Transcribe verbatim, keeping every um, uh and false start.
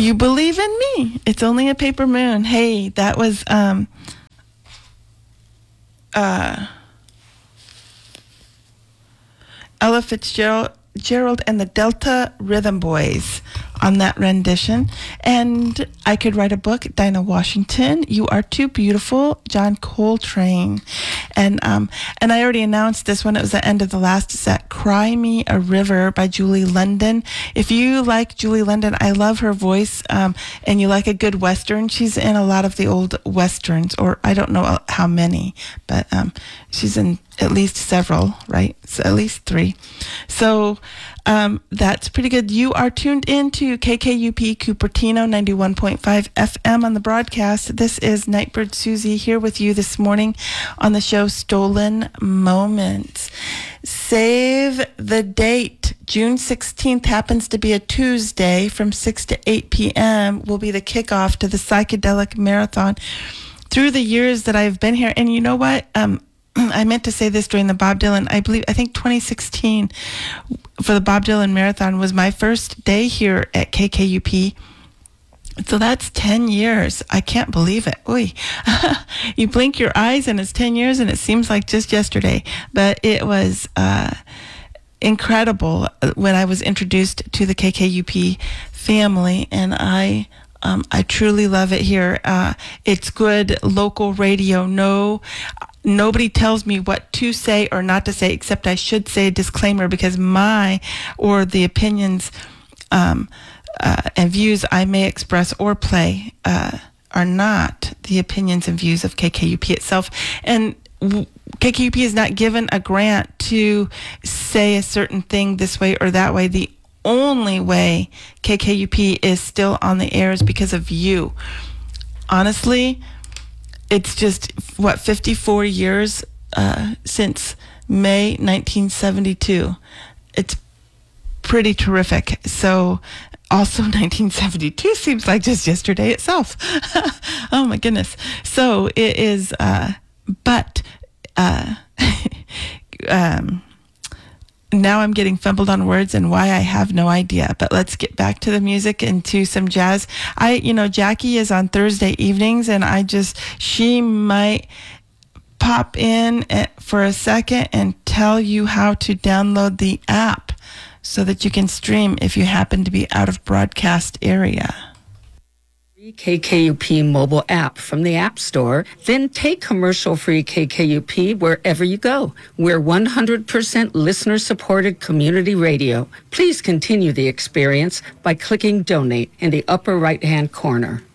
You Believe in Me. It's Only a Paper Moon. Hey, that was um uh Ella Fitzgerald Gerald and the Delta Rhythm Boys on that rendition. And I Could Write a Book, Dinah Washington. You Are Too Beautiful, John Coltrane. And um, and I already announced this when it was the end of the last set, Cry Me a River by Julie London. If you like Julie London, I love her voice, um, and you like a good Western, she's in a lot of the old Westerns, or I don't know how many, but um, she's in at least several, right? So at least three. So um, that's pretty good. You are tuned into K K U P Cupertino ninety-one point five F M on the broadcast. This is Nightbird Susie here with you this morning on the show Stolen Moments. Save the date. June sixteenth happens to be a Tuesday from six to eight p.m. will be the kickoff to the Psychedelic Marathon. Through the years that I've been here, and you know what? Um, I meant to say this during the Bob Dylan, I believe, I think twenty sixteen for the Bob Dylan Marathon was my first day here at K K U P. So that's ten years. I can't believe it. Oy. You blink your eyes and it's ten years and it seems like just yesterday. But it was uh, incredible when I was introduced to the K K U P family, and I... Um, I truly love it here. Uh, it's good local radio. No, nobody tells me what to say or not to say, except I should say a disclaimer, because my or the opinions um, uh, and views I may express or play uh, are not the opinions and views of K K U P itself. And w- K K U P is not given a grant to say a certain thing this way or that way. The only way K K U P is still on the air is because of you. Honestly, it's just, what, fifty-four years uh, since May nineteen seventy-two. It's pretty terrific. So, also nineteen seventy-two seems like just yesterday itself. Oh my goodness. So, it is, uh, but, uh, um, now I'm getting fumbled on words and why I have no idea. But let's get back to the music and to some jazz. I, you know, Jackie is on Thursday evenings, and I just, she might pop in for a second and tell you how to download the app so that you can stream if you happen to be out of broadcast area. K K U P mobile app from the App Store, then take commercial-free K K U P wherever you go. We're one hundred percent listener-supported community radio. Please continue the experience by clicking Donate in the upper right-hand corner.